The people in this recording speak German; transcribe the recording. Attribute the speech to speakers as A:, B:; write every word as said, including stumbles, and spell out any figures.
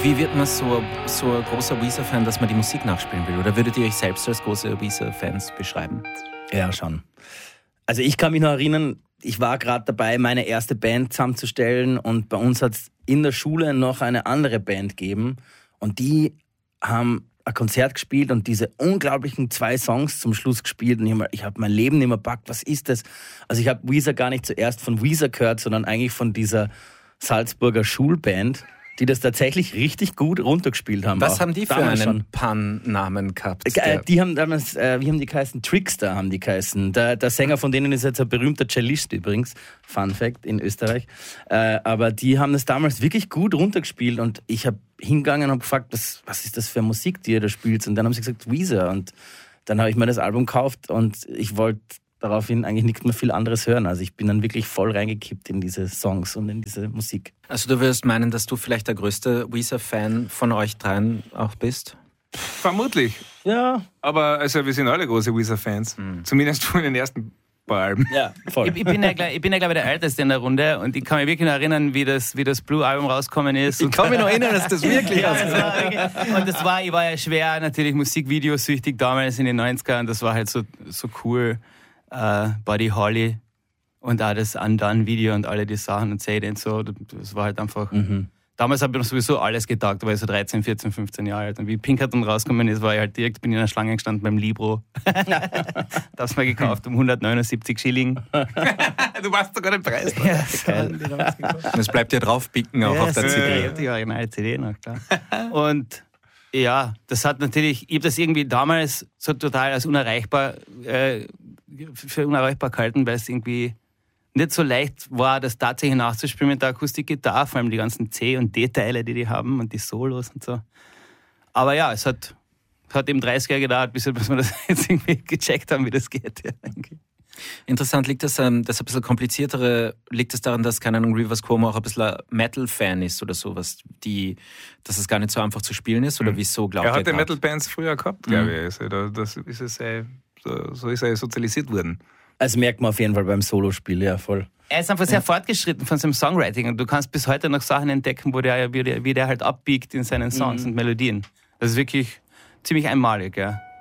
A: Wie wird man so, so ein großer Weezer-Fan, dass man die Musik nachspielen will? Oder würdet ihr euch selbst als große Weezer-Fans beschreiben?
B: Ja, schon. Also ich kann mich noch erinnern, ich war gerade dabei, meine erste Band zusammenzustellen und bei uns hat es in der Schule noch eine andere Band gegeben und die haben ein Konzert gespielt und diese unglaublichen zwei Songs zum Schluss gespielt und ich habe hab mein Leben nicht mehr gepackt. Was ist das? Also ich habe Weezer gar nicht zuerst von Weezer gehört, sondern eigentlich von dieser Salzburger Schulband, die das tatsächlich richtig gut runtergespielt haben.
A: Was
B: auch
A: haben die für einen schon. Pan-Namen gehabt?
B: Äh, die haben damals, äh, wie haben die geheißen? Trickster haben die geheißen. Der, der Sänger von denen ist jetzt ein berühmter Cellist übrigens. Fun Fact in Österreich. Äh, aber die haben das damals wirklich gut runtergespielt und ich habe hingegangen und habe gefragt, was, was ist das für Musik, die ihr da spielt? Und dann haben sie gesagt, Weezer. Und dann habe ich mir das Album gekauft und ich wollte daraufhin eigentlich nicht mehr viel anderes hören. Also ich bin dann wirklich voll reingekippt in diese Songs und in diese Musik.
A: Also du würdest meinen, dass du vielleicht der größte Weezer-Fan von euch dreien auch bist?
C: Vermutlich.
B: Ja.
C: Aber also wir sind alle große Weezer-Fans. Mhm. Zumindest von den ersten paar Alben.
B: Ja, voll.
D: Ich, ich bin ja, ich bin ja glaube ich der Älteste in der Runde und ich kann mich wirklich noch erinnern, wie das, wie das Blue-Album rausgekommen ist.
A: Ich kann mich noch erinnern, dass das wirklich
D: ja, das war wirklich, und das war, ich war ja schwer natürlich Musikvideosüchtig damals in den neunzigern und das war halt so, so cool. Uh, Buddy Holly und auch das Undone-Video und alle die Sachen und Say und so, das war halt einfach... Mhm. Damals habe ich noch sowieso alles getaugt, da war ich so dreizehn, vierzehn, fünfzehn Jahre alt. Und wie Pinkerton rausgekommen ist, war ich halt direkt, bin in einer Schlange gestanden beim Libro. Das mal gekauft um hundertneunundsiebzig Schilling.
C: Du warst sogar den Preis.
D: Ja, geil.
A: Das bleibt ja drauf picken auch
D: ja,
A: auf der C D.
D: Ja, die originale C D noch, klar. Und ja, das hat natürlich, ich habe das irgendwie damals so total als unerreichbar, äh, für unerreichbar gehalten, weil es irgendwie nicht so leicht war, das tatsächlich nachzuspielen mit der Akustikgitarre, vor allem die ganzen C- und D-Teile, die die haben und die Solos und so. Aber ja, es hat, hat eben dreißig Jahre gedauert, bis wir das jetzt irgendwie gecheckt haben, wie das geht. Ja,
A: Interessant, liegt das, ähm, das ein bisschen kompliziertere, liegt es daran, dass, keine Ahnung, Rivers Cuomo auch ein bisschen ein Metal-Fan ist oder sowas, die, dass es gar nicht so einfach zu spielen ist, oder mhm. wieso glaubt ihr?
C: Er hat die Metal-Bands früher gehabt, glaube mhm. ich. Also das ist es, so, so ist er sozialisiert worden.
B: Also merkt man auf jeden Fall beim Solospiel, ja, voll.
D: Er ist einfach sehr ja. fortgeschritten von seinem Songwriting und du kannst bis heute noch Sachen entdecken, wo der, wie, der, wie der halt abbiegt in seinen Songs mhm. und Melodien. Das ist wirklich ziemlich einmalig, ja.